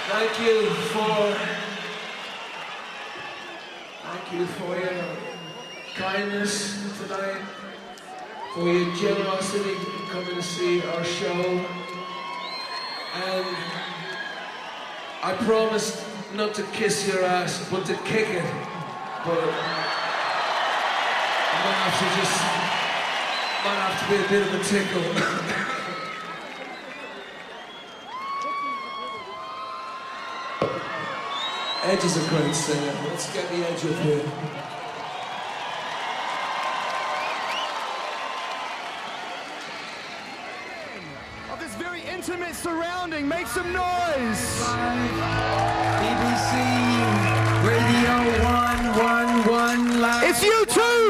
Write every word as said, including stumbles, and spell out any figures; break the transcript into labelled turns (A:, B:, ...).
A: Thank you for, thank you for your kindness tonight, for your generosity in coming to see our show. And I promised not to kiss your ass, but to kick it. But I'm gonna have to just, might have to be a bit of a tickle. Edge is a great singer. Let's get the Edge up here.
B: Of this very intimate surrounding, make some noise!
A: B B C Radio one one one Live.
B: It's you too!